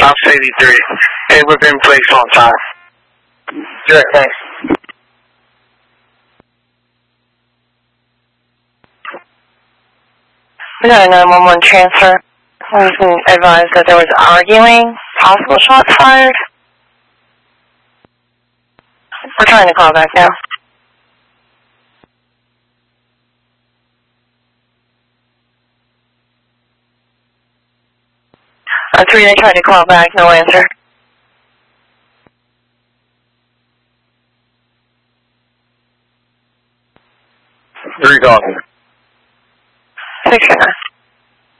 Ops 83. Hey, we've been placed on time. Good, thanks. We got a 911 transfer. We've been advised that there was arguing, possible shots fired. We're trying to call back now. 3, they tried to call back, no answer. Three calling. 6 or 9.